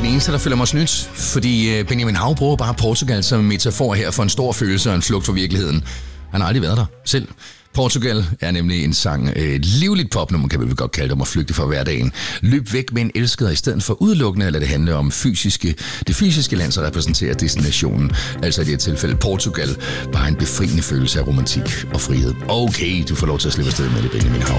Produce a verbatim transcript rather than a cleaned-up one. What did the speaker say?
eneste, der føler mig snydt, fordi Benjamin Hav bruger bare Portugal som metafor her for en stor følelse og en flugt fra virkeligheden. Han har aldrig været der selv. Portugal er nemlig en sang, et livligt popnummer, kan vi vel godt kalde det, om at flygte fra hverdagen. Løb væk med en elskede, i stedet for udelukkende at lade det handle om fysiske, det fysiske land, der repræsenterer destinationen. Altså i det her tilfælde Portugal, bare en befriende følelse af romantik og frihed. Okay, du får lov til at slippe afsted med det, Benjamin Hav.